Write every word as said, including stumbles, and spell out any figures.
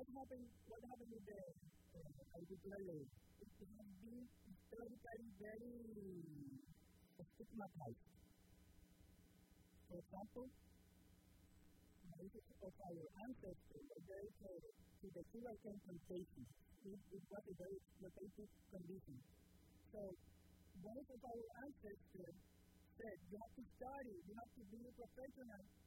what happened? What happened with the uh, agricultural labor? It has been historically very stigmatized. For example, most of our ancestors were very close to the sugarcane plantation. It, it was a very exploitative condition. So most of our ancestors said, you have to study, you have to be a professional